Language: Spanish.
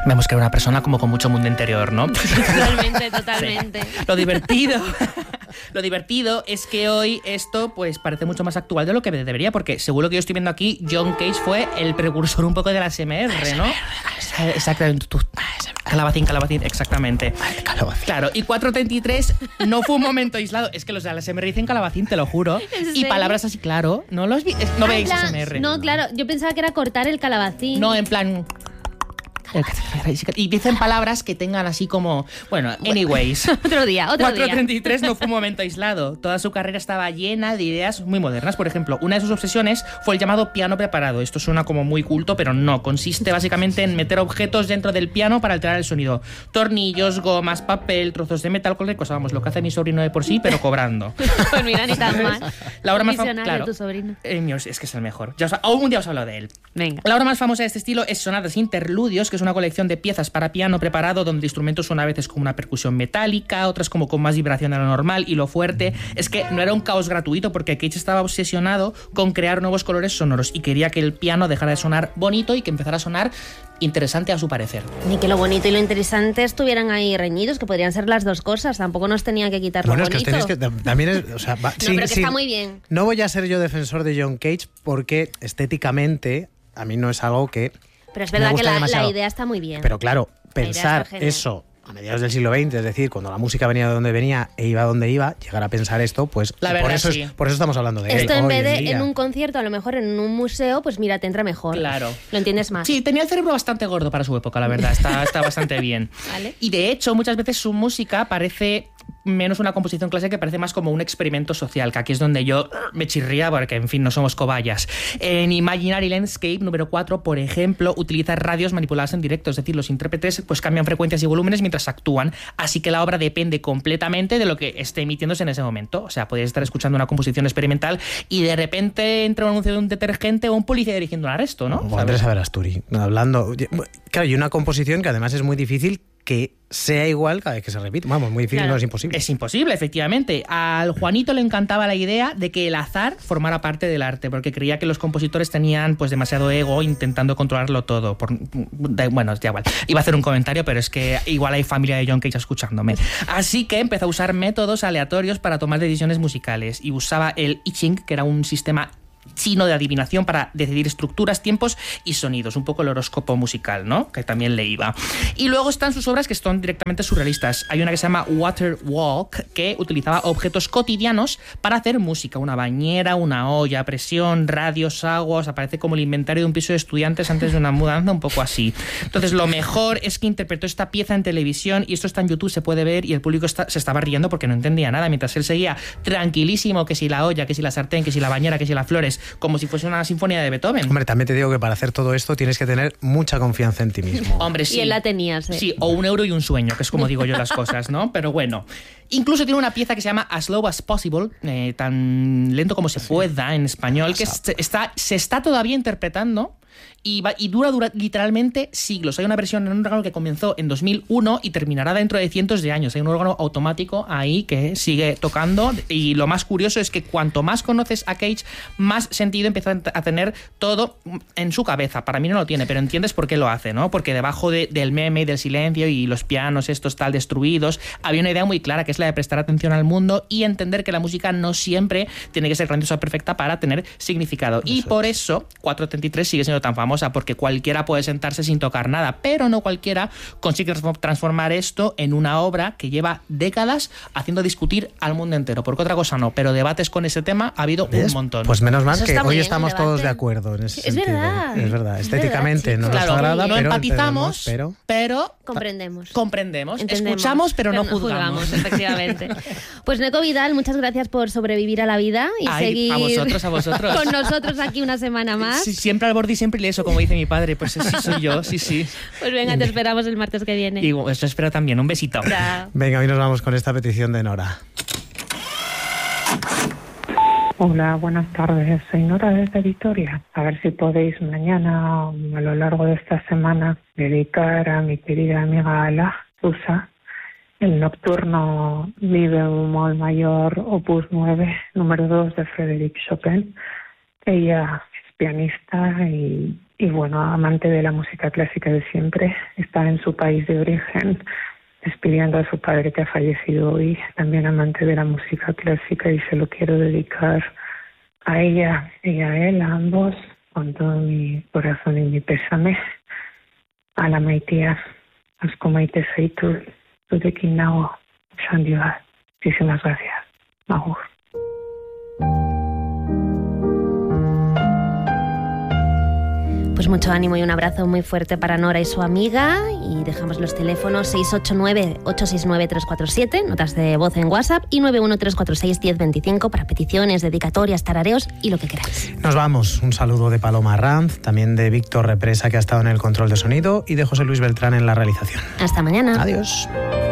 Vemos que era una persona como con mucho mundo interior, ¿no? Totalmente. Sí. Lo divertido es que hoy esto pues parece mucho más actual de lo que debería, porque seguro que yo estoy viendo aquí, John Cage fue el precursor un poco de la ASMR, ¿no? Exactamente. Calabacín, exactamente. Calabacín. Claro, y 433 no fue un momento aislado. Es que los de la ASMR dicen calabacín, te lo juro. Y palabras así, claro. No veis ASMR. No, claro, yo pensaba que era cortar el calabacín. No, en plan... Y dicen palabras que tengan así como... Bueno, anyways. Otro día. 433 no fue un momento aislado. Toda su carrera estaba llena de ideas muy modernas. Por ejemplo, una de sus obsesiones fue el llamado piano preparado. Esto suena como muy culto, pero no. Consiste básicamente en meter objetos dentro del piano para alterar el sonido. Tornillos, gomas, papel, trozos de metal, cualquier cosa. Vamos, lo que hace mi sobrino de por sí, pero cobrando. Pues mira, ni tan mal. La obra más famosa... Claro, tu sobrino. Es que es el mejor. Algún día os hablo de él. Venga. La obra más famosa de este estilo es Sonatas Interludios, que es una colección de piezas para piano preparado donde el instrumento suena a veces con una percusión metálica, otras como con más vibración de lo normal, y lo fuerte es que no era un caos gratuito porque Cage estaba obsesionado con crear nuevos colores sonoros y quería que el piano dejara de sonar bonito y que empezara a sonar interesante a su parecer. Ni que lo bonito y lo interesante estuvieran ahí reñidos, que podrían ser las dos cosas, tampoco nos tenía que quitar lo bonito. Bueno, es que os tenéis que... También es... O sea, pero que está muy bien. No voy a ser yo defensor de John Cage porque estéticamente a mí no es algo que... Pero es verdad que la idea está muy bien. Pero claro, pensar eso a mediados del siglo XX, es decir, cuando la música venía de donde venía e iba donde iba, llegar a pensar esto, pues por eso estamos hablando de él. Esto en vez de en un concierto, a lo mejor en un museo, pues mira, te entra mejor. Claro. Lo entiendes más. Sí, tenía el cerebro bastante gordo para su época, la verdad. Está bastante bien. ¿Vale? Y de hecho, muchas veces su música parece menos una composición clásica, que parece más como un experimento social, que aquí es donde yo me chirría porque, en fin, no somos cobayas. En Imaginary Landscape número 4, por ejemplo, utiliza radios manipuladas en directo, es decir, los intérpretes pues cambian frecuencias y volúmenes mientras actúan, así que la obra depende completamente de lo que esté emitiéndose en ese momento. O sea, podéis estar escuchando una composición experimental y de repente entra un anuncio de un detergente o un policía dirigiendo un arresto, ¿no? O Andrés Averasturi, hablando... Claro, y una composición que además es muy difícil que sea igual cada vez que se repite. Vamos, muy difícil, claro. No es imposible. Es imposible, efectivamente. Al Juanito le encantaba la idea de que el azar formara parte del arte, porque creía que los compositores tenían pues demasiado ego intentando controlarlo todo. Bueno, ya igual. Iba a hacer un comentario, pero es que igual hay familia de John Cage escuchándome. Así que empezó a usar métodos aleatorios para tomar decisiones musicales y usaba el I Ching, que era un sistema chino de adivinación para decidir estructuras, tiempos y sonidos, un poco el horóscopo musical, ¿no? Que también le iba. Y luego están sus obras que son directamente surrealistas. Hay una que se llama Water Walk, que utilizaba objetos cotidianos para hacer música, una bañera, una olla a presión, radios, aguas, aparece como el inventario de un piso de estudiantes antes de una mudanza, un poco así. Entonces lo mejor es que interpretó esta pieza en televisión y esto está en YouTube, se puede ver, y el público se estaba riendo porque no entendía nada, mientras él seguía tranquilísimo, que si la olla, que si la sartén, que si la bañera, que si las flores, como si fuese una sinfonía de Beethoven. Hombre, también te digo que para hacer todo esto tienes que tener mucha confianza en ti mismo. Hombre, sí. Y él la tenía, sí. Sí, o un euro y un sueño, que es como digo yo las cosas, ¿no? Pero bueno. Incluso tiene una pieza que se llama As Slow As Possible, tan lento como se pueda en español, que se está todavía interpretando. Y dura literalmente siglos. Hay una versión en un órgano que comenzó en 2001 y terminará dentro de cientos de años. Hay un órgano automático ahí que sigue tocando, y lo más curioso es que cuanto más conoces a Cage, más sentido empieza a tener todo en su cabeza. Para mí no lo tiene, pero entiendes por qué lo hace, ¿no? Porque debajo del meme y del silencio y los pianos estos tal destruidos, había una idea muy clara, que es la de prestar atención al mundo y entender que la música no siempre tiene que ser grandiosa o perfecta para tener significado. Y por eso 433 sigue siendo tan famosa, porque cualquiera puede sentarse sin tocar nada, pero no cualquiera consigue transformar esto en una obra que lleva décadas haciendo discutir al mundo entero, porque otra cosa no, pero debates con ese tema ha habido un montón. Pues menos mal eso que hoy bien, estamos todos de acuerdo en ese sentido. Verdad. Es verdad, estéticamente no nos agrada, no pero empatizamos, pero comprendemos, escuchamos, pero no juzgamos. Efectivamente. Pues Neko Vidal, muchas gracias por sobrevivir a la vida y seguir a vosotros. con nosotros aquí una semana más. Sí, siempre al borde y siempre ileso, como dice mi padre, pues sí soy yo, sí. Pues venga, te esperamos el martes que viene. Y eso espero también, un besito. Chao. Venga, hoy nos vamos con esta petición de Nora. Hola, buenas tardes. Soy Nora desde Vitoria. A ver si podéis mañana o a lo largo de esta semana dedicar a mi querida amiga Ala Susa el nocturno Vive Bemol mayor opus 9, número 2 de Frédéric Chopin. Ella es pianista y Y bueno, amante de la música clásica de siempre, está en su país de origen, despidiendo a su padre que ha fallecido hoy, también amante de la música clásica, y se lo quiero dedicar a ella y a él, a ambos, con todo mi corazón y mi pésame. A la maitea, asko maite zaitu, zurekin nago, esan dio. Muchísimas gracias. Agur. Pues mucho ánimo y un abrazo muy fuerte para Nora y su amiga. Y dejamos los teléfonos 689-869-347, notas de voz en WhatsApp, y 913461025 para peticiones, dedicatorias, tarareos y lo que queráis. Nos vamos. Un saludo de Paloma Ranz, también de Víctor Represa, que ha estado en el control de sonido, y de José Luis Beltrán en la realización. Hasta mañana. Adiós.